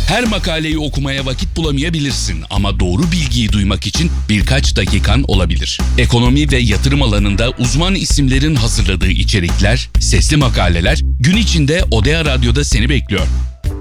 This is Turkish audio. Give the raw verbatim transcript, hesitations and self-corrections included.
Her makaleyi okumaya vakit bulamayabilirsin ama doğru bilgiyi duymak için birkaç dakikan olabilir. Ekonomi ve yatırım alanında uzman isimlerin hazırladığı içerikler, sesli makaleler gün içinde Odea Radyo'da seni bekliyor.